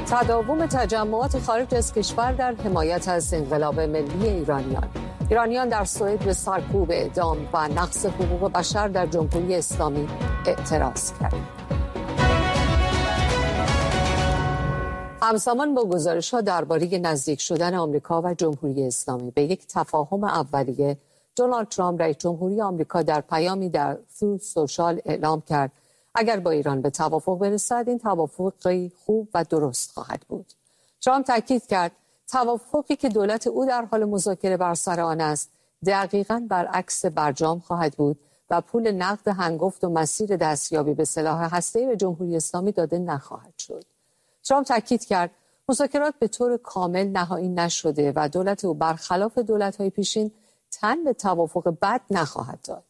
تداوم تجمعات خارج از کشور در حمایت از انقلاب ملی ایرانیان در سوئد به سرکوب اعدام و نقض حقوق بشر در جمهوری اسلامی اعتراض کردند. همزمان با گزارش‌ها درباره نزدیک شدن آمریکا و جمهوری اسلامی به یک تفاهم اولیه، دونالد ترامپ رئیس جمهوری آمریکا در پیامی در تروث سوشال اعلام کرد اگر با ایران به توافق برسد این توافقی خوب و درست خواهد بود. ترامپ تاکید کرد توافقی که دولت او در حال مذاکره بر سر آن است دقیقاً برعکس برجام خواهد بود و پول نقد هنگفت و مسیر دستیابی به سلاح هسته‌ای به جمهوری اسلامی داده نخواهد شد. ترامپ تاکید کرد مذاکرات به طور کامل نهایی نشده و دولت او برخلاف دولت‌های پیشین تن به توافق بد نخواهد داد.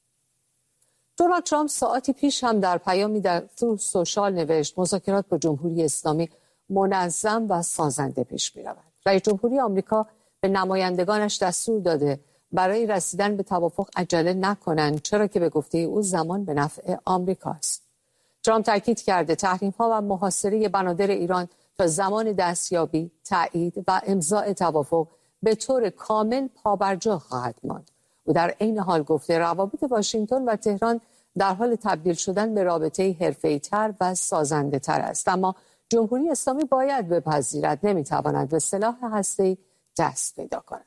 دونالد ترامپ ساعتی پیش هم در پیامی در تروث سوشال نوشت مذاکرات با جمهوری اسلامی منظم و سازنده پیش می‌رود. رئیس جمهوری آمریکا به نمایندگانش دستور داده برای رسیدن به توافق عجله نکنند چرا که به گفته او زمان به نفع آمریکاست. ترامپ تاکید کرده تحریم‌ها و محاصره بنادر ایران تا زمان دستیابی، تایید و امضاء توافق به طور کامل پابرجا خواهد ماند. او در عین حال گفته روابط واشنگتن و تهران در حال تبدیل شدن به رابطه حرفه‌ای‌تر و سازنده‌تر است، اما جمهوری اسلامی باید بپذیرد نمی‌تواند به سلاح هسته‌ای دست پیدا کند.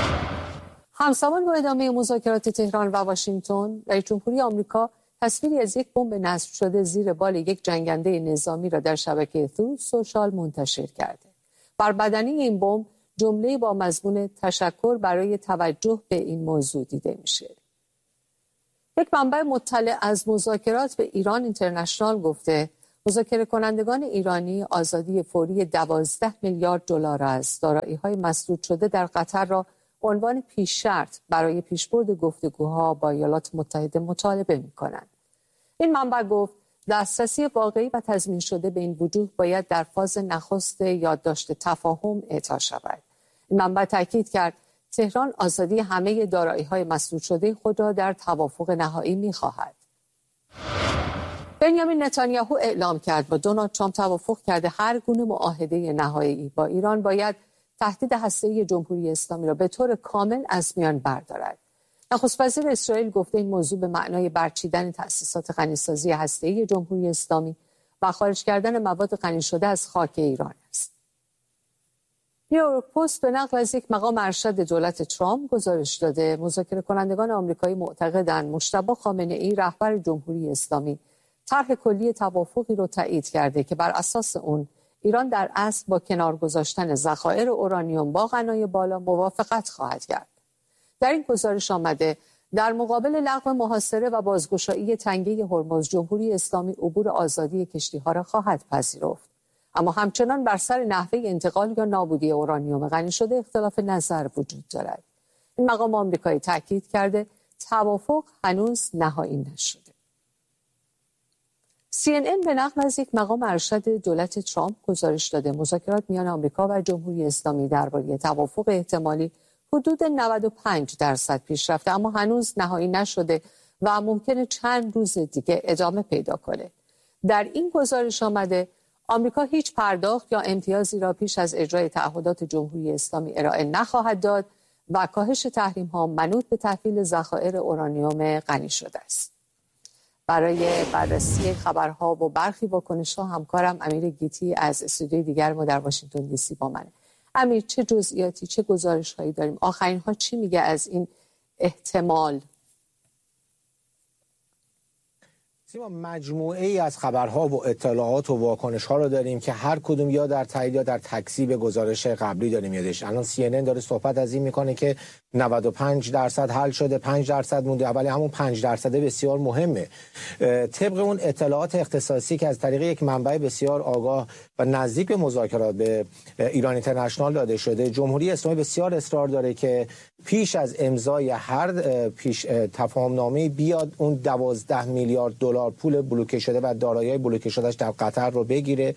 همزمان با ادامه مذاکرات تهران و واشنگتن، رئیس جمهوری آمریکا تصویری از یک بمب نصب شده زیر بال یک جنگنده نظامی را در شبکه تروث سوشال منتشر کرده. بر بدنه این بمب جمله با مضمون تشکر برای توجه به این موضوع دیده میشه. یک منبع مطلع از مذاکرات به ایران اینترنشنال گفته مذاکره کنندگان ایرانی آزادی فوری 12 میلیارد دلار از دارایی‌های مسدود شده در قطر را عنوان پیش شرط برای پیشبرد گفتگوها با ایالات متحده مطالبه می‌کنند. این منبع گفت دسترسی واقعی و تضمین شده به این وجوه باید در فاز نخست یادداشت تفاهم اعطا شود. این منبع تاکید کرد تهران آزادی همه دارایی‌های مسدود شده خود را در توافق نهایی می‌خواهد. بنیامین نتانیاهو اعلام کرد با دونالد ترامپ توافق کرده هر گونه معاهده نهایی با ایران باید تهدید هسته‌ای جمهوری اسلامی را به طور کامل از میان بردارد. نخست وزیر اسرائیل گفته این موضوع به معنای برچیدن تأسیسات غنیسازی هسته‌ای جمهوری اسلامی و خارج کردن مواد غنی شده از خاک ایران است. نیویورک پست به نقل از یک مقام ارشد دولت ترامپ گزارش داده مذاکره کنندگان آمریکایی معتقدند مجتبی خامنه‌ای رهبر جمهوری اسلامی طرح کلی توافقی را تایید کرده که بر اساس اون ایران در اصل با کنار گذاشتن ذخایر اورانیوم با غنای بالا موافقت خواهد کرد. در این گزارش آمده در مقابل لغو محاصره و بازگشایی تنگه هرمز جمهوری اسلامی عبور آزادی کشتی‌ها را خواهد پذیرفت، اما همچنان بر سر نحوه انتقال یا نابودی اورانیوم غنی شده اختلاف نظر وجود دارد. این مقام آمریکایی تاکید کرده توافق هنوز نهایی نشده. CNN به نقل از یک مقام ارشد دولت ترامپ گزارش داده مذاکرات میان آمریکا و جمهوری اسلامی درباره توافق احتمالی حدود 95% پیش رفته اما هنوز نهایی نشده و ممکنه چند روز دیگه ادامه پیدا کنه. در این گزارش آمده آمریکا هیچ پرداخت یا امتیازی را پیش از اجرای تعهدات جمهوری اسلامی ارائه نخواهد داد و کاهش تحریم‌ها منوط به تحویل ذخایر اورانیوم غنی شده است. برای بررسی خبرها و برخی واکنش‌ها همکارم امیر گیتی از استودیوی دیگر ما در واشنگتن دی سی با منه. امیر چه جزئیاتی چه گزارش‌هایی داریم؟ آخرین‌ها چی میگه از این احتمال؟ ما مجموعه ای از خبرها و اطلاعات و واکنش‌ها رو داریم که هر کدوم یا در تایید یا در تکذیب گزارش قبلی داریم یادش. الان CNN داره صحبت از این میکنه که 95% حل شده، 5% مونده. اولی همون 5% بسیار مهمه. طبق اون اطلاعات اختصاصی که از طریق یک منبع بسیار آگاه و نزدیک به مذاکرات به ایران اینترنشنال داده شده، جمهوری اسلامی بسیار اصرار داره که پیش از امضای هر تفاهمنامه بیاد اون 12 میلیارد دلار پول بلوکه شده و دارایی‌های بلوکه شدهش در قطر رو بگیره،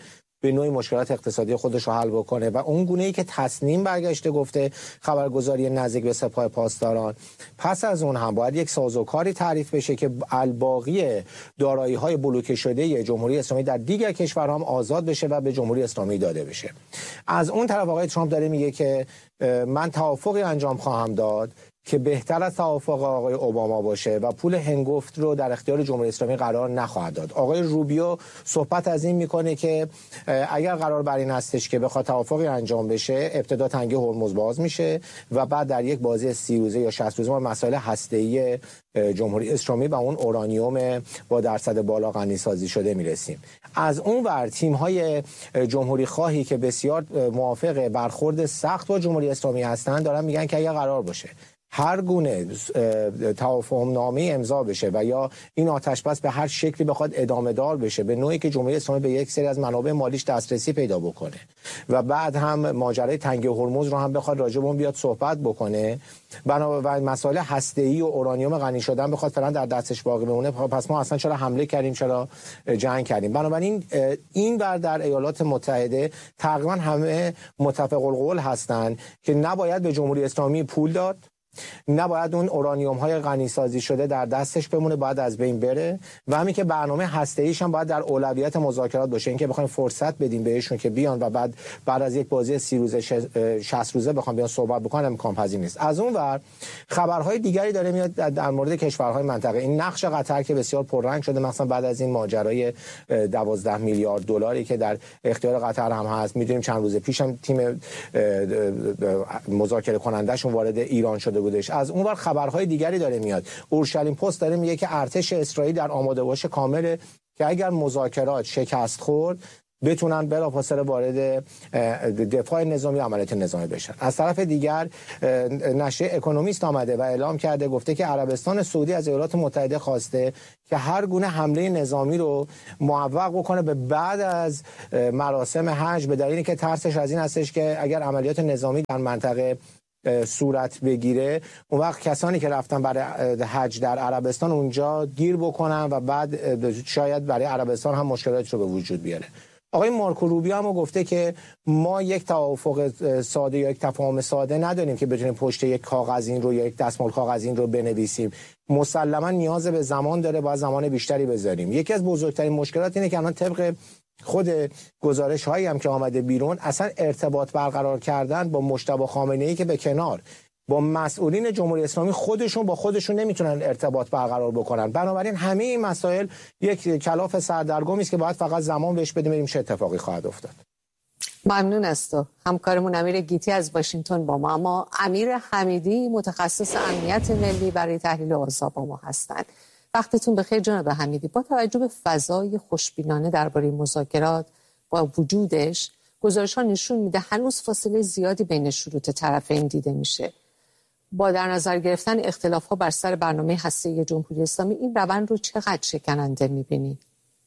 به نوعی مشکلات اقتصادی خودش رو حل بکنه و اون گونه‌ای که تصنیم برگشته گفته خبرگزاری نزدیک به سپاه پاسداران، پس از اون هم باید یک سازوکاری تعریف بشه که الباقی دارایی‌های بلوکه شده جمهوری اسلامی در دیگر کشورها هم آزاد بشه و به جمهوری اسلامی داده بشه. از اون طرف آقای ترامپ داره میگه که من توافقی انجام خواهم داد که بهتر از توافق آقای اوباما باشه و پول هنگفت رو در اختیار جمهوری اسلامی قرار نخواهد داد. آقای روبیو صحبت از این میکنه که اگر قرار بر این هستش که بخواد توافقی انجام بشه، ابتدا تنگه هرمز باز میشه و بعد در یک بازی 30 روزه یا 60 روزه ما مسائل هسته‌ای جمهوری اسلامی و اون اورانیوم با درصد بالا غنی سازی شده میرسیم. از اون ور تیم‌های جمهوری خواهی که بسیار موافق برخورد سخت با جمهوری اسلامی هستند دارن میگن که اگر قرار باشه هر گونه توافق نامه امضا بشه و یا این آتش‌بس به هر شکلی بخواد ادامه دار بشه، به نوعی که جمهوری اسلامی به یک سری از منابع مالیش دسترسی پیدا بکنه و بعد هم ماجرای تنگه هرمز رو هم بخواد راجع به اون بیاد صحبت بکنه، بنابراین مسائل هسته‌ای و اورانیوم غنی شدن بخواد فعلا در دستش باقی بمونه، پس ما اصلا چرا حمله کردیم، چرا جنگ کردیم؟ بنابراین این بر در ایالات متحده تقریبا همه متفق القول هستند که نباید به جمهوری اسلامی پول داد، نباید اون اورانیوم های غنی سازی شده در دستش بمونه، باید از بین بره و همین که برنامه هسته ایش هم باید در اولویت مذاکرات باشه. اینکه بخوایم فرصت بدیم بهشون که بیان و بعد از یک بازی 30 روزه 60 روزه بخوام بیان صحبت بکنن امکان پذیر نیست. از اون ور خبرهای دیگری داره میاد در مورد کشورهای منطقه. این نقش قطر که بسیار پررنگ شده، مثلا بعد از این ماجرای 12 میلیارد دلاری که در اختیار قطر هم هست، میدونیم چند روز پیش هم تیم مذاکره کنندهشون وارد ایران شده بودش. از اون ور خبرهای دیگری داره میاد. اورشلیم پست داره میگه که ارتش اسرائیل در آماده باش کامله که اگر مذاکرات شکست خورد بتونن بلافاصله وارد دفاع نظامی عملیات نظامی بشن. از طرف دیگر نشریه اکونومیست آمده و اعلام کرده، گفته که عربستان سعودی از ایالات متحده خواسته که هر گونه حمله نظامی رو معوق بکنه به بعد از مراسم حج، به دلیلی که ترسش از این هستش که اگر عملیات نظامی در منطقه صورت بگیره اون وقت کسانی که رفتن برای حج در عربستان اونجا گیر بکنن و بعد شاید برای عربستان هم مشکلاتی رو به وجود بیاره. آقای مارکو روبیو هم گفته که ما یک توافق ساده یا یک تفاهم ساده نداریم که بتونیم پشت یک کاغذین رو یا یک دستمال کاغذین رو بنویسیم. مسلما نیاز به زمان داره، باید زمان بیشتری بذاریم. یکی از بزرگترین مشکلات اینه که الان طبق خود گزارش هایی هم که آمده بیرون، اصلا ارتباط برقرار کردن با مجتبی خامنه‌ای که به کنار، با مسئولین جمهوری اسلامی خودشون با خودشون نمیتونن ارتباط برقرار بکنن. بنابراین همه این مسائل یک کلاف سردرگمی است که باید فقط زمان بهش بدیم ببینیم چه اتفاقی خواهد افتاد. ممنون از تو. همکارمون امیر گیتی از واشنگتن با ما، اما امیر حمیدی متخصص امنیت ملی برای تحلیل اوضاع با ما هستند. وقتتون بخیر جناب حمیدی. با توجه به فضای خوشبینانه درباره مذاکرات با وجودش، گزارش‌ها نشون میده هنوز فاصله زیادی بین شروط طرفین دیده میشه. با در نظر گرفتن اختلاف‌ها بر سر برنامه هسته‌ای جمهوری اسلامی، این روند رو چقدر شکننده می‌بینی؟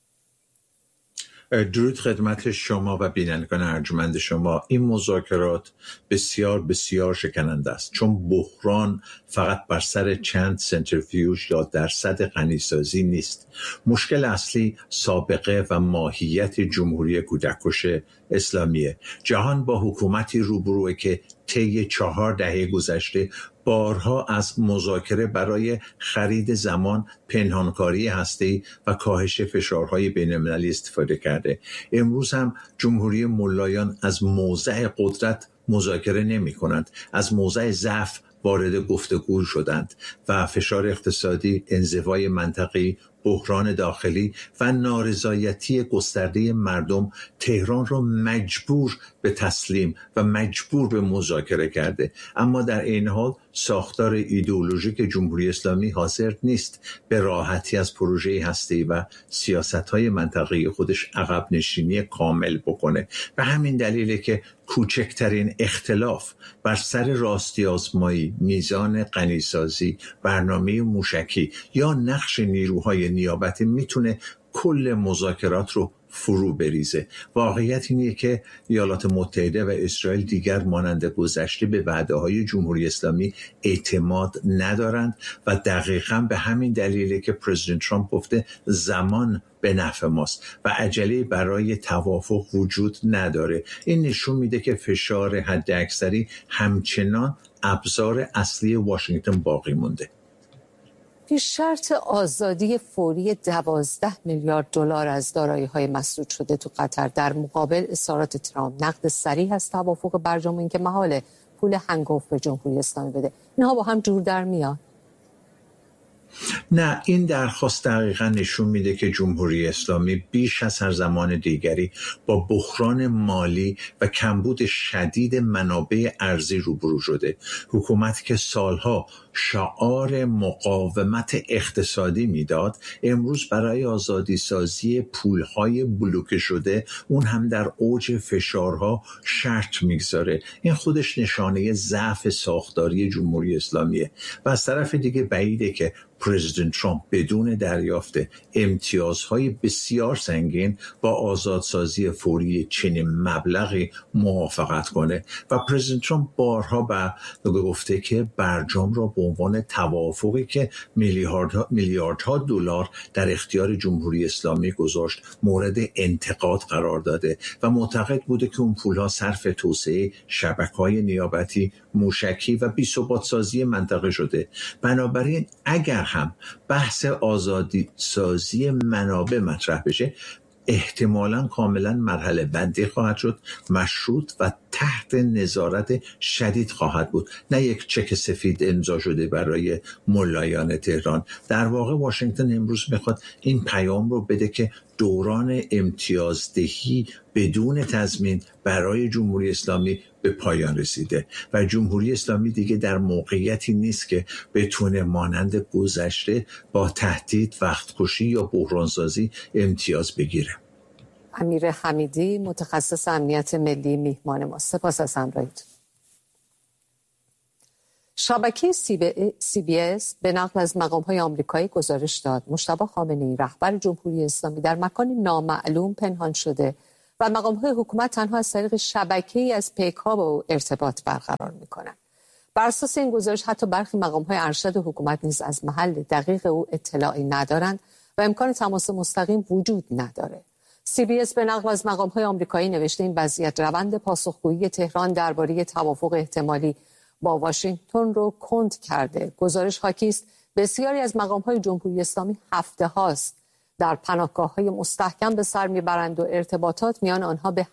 درود خدمت شما و بینندگان ارجمند شما. این مذاکرات بسیار بسیار شکننده است، چون بحران فقط بر سر چند سنتریفیوژ یا درصد غنیسازی نیست. مشکل اصلی سابقه و ماهیت جمهوری کودککش اسلامیه. جهان با حکومتی روبروه که طی 4 دهه گذشته بارها از مذاکره برای خرید زمان، پنهانکاری هسته‌ای و کاهش فشارهای بین‌المللی استفاده کرده. امروز هم جمهوری ملایان از موضع قدرت مذاکره نمی‌کنند، از موضع ضعف وارد گفتگو شدند و فشار اقتصادی، انزوای منطقی، بحران داخلی و نارضایتی گسترده مردم تهران را مجبور به تسلیم و مجبور به مذاکره کرده. اما در این حال ساختار ایدئولوژیک جمهوری اسلامی حاضر نیست به راحتی از پروژه هسته‌ای و سیاست‌های منطقه‌ای خودش عقب نشینی کامل بکنه. به همین دلیله که کوچکترین اختلاف بر سر راستی آزمایی، میزان غنیسازی، برنامه موشکی یا نقش نیروهای نیابتی میتونه کل مذاکرات رو فرو بریزه. واقعیت اینه که ایالات متحده و اسرائیل دیگر مانند گذشته به وعده‌های جمهوری اسلامی اعتماد ندارند و دقیقاً به همین دلیله که پرزیدنت ترامپ گفته زمان به نفع ماست و عجله برای توافق وجود نداره. این نشون میده که فشار حداکثری همچنان ابزار اصلی واشنگتن باقی مونده. پیش شرط آزادی فوری 12 میلیارد دلار از دارایی‌های مسدود شده تو قطر در مقابل اصرارات ترامپ نقد صریح از توافق برجام، این که محاله پول هنگفت به جمهوری اسلامی بده. اینها با هم جور در میاد؟ نه، این درخواست دقیقا نشون میده که جمهوری اسلامی بیش از هر زمان دیگری با بحران مالی و کمبود شدید منابع ارزی روبرو شده. حکومتی که سالها شعار مقاومت اقتصادی میداد، امروز برای آزادی سازی پولهای بلوکه شده، اون هم در اوج فشارها، شرط میگذاره. این خودش نشانه ضعف ساختاری جمهوری اسلامیه و از طرف دیگه بعیده که پرزیدنت ترامپ بدون دریافت امتیازهای بسیار سنگین با آزادسازی فوری چنین مبلغی موافقت کنه و پرزیدنت ترامپ بارها گفته که برجام را به عنوان توافقی که میلیاردها دلار در اختیار جمهوری اسلامی گذاشت مورد انتقاد قرار داده و معتقد بوده که اون پولها صرف توسعه شبکه‌های نیابتی، موشکی و بی‌ثبات‌سازی منطقه شده. بنابراین اگر هم بحث آزادی سازی منابع مطرح بشه، احتمالاً کاملاً مرحله بندی خواهد شد، مشروط و تحت نظارت شدید خواهد بود، نه یک چک سفید امضا شده برای ملایان تهران. در واقع واشنگتن امروز میخواد این پیام رو بده که دوران امتیازدهی بدون تضمین برای جمهوری اسلامی به پایان رسیده و جمهوری اسلامی دیگه در موقعیتی نیست که بتونه مانند گذشته با تهدید، وقتکشی یا بحرانسازی امتیاز بگیره. امیر حمیدی، متخصص امنیت ملی، میهمان ما. سپاس از همراهیتون. شبکه CBS به نقل از مقام‌های آمریکایی گزارش داد مجتبی خامنه‌ای رهبر جمهوری اسلامی در مکانی نامعلوم پنهان شده و مقام‌های حکومت تنها از طریق شبکه‌ای از پیک‌ها با او ارتباط برقرار می‌کنند. بر اساس این گزارش حتی برخی مقام‌های ارشد حکومت نیز از محل دقیق او اطلاعی ندارند و امکان تماس مستقیم وجود نداره. CBS به نقل از مقام‌های آمریکایی نوشته این وضعیت روند پاسخگویی تهران درباره توافق احتمالی با واشنگتن رو کند کرده. گزارش حاکی است بسیاری از مقام‌های جمهوری اسلامی هفته هاست در پناهگاه‌های مستحکم به سر میبرند و ارتباطات میان آنها به